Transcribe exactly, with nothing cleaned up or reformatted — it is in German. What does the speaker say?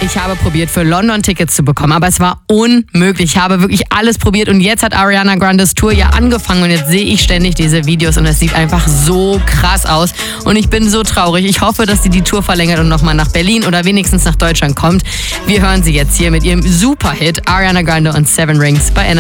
Ich habe probiert, für London Tickets zu bekommen, aber es war unmöglich. Ich habe wirklich alles probiert und jetzt hat Ariana Grandes Tour ja angefangen und jetzt sehe ich ständig diese Videos und es sieht einfach so krass aus und ich bin so traurig. Ich hoffe, dass sie die Tour verlängert und nochmal nach Berlin oder wenigstens nach Deutschland kommt. Wir hören sie jetzt hier mit ihrem Superhit Ariana Grande und Seven Rings bei N R